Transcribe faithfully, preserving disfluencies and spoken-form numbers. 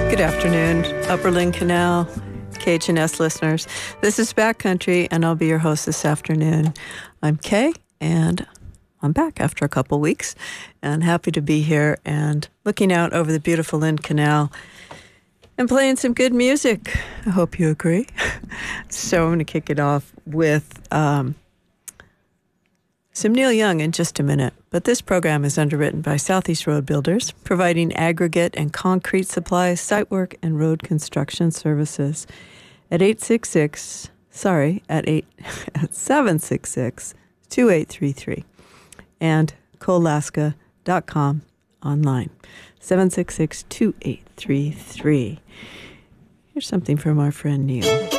Good afternoon, Upper Lynn Canal, K H N S listeners. This is Backcountry, and I'll be your host this afternoon. I'm Kay, and I'm back after a couple weeks, and happy to be here and looking out over the beautiful Lynn Canal and playing some good music. I hope you agree. So I'm going to kick it off with um, some Neil Young in just a minute. But this program is underwritten by Southeast Road Builders, providing aggregate and concrete supplies, site work, and road construction services at eight six six, sorry, at eight at seven six six, two eight three three, and Colaska dot com online, seven six six, two eight three three. Here's something from our friend Neil.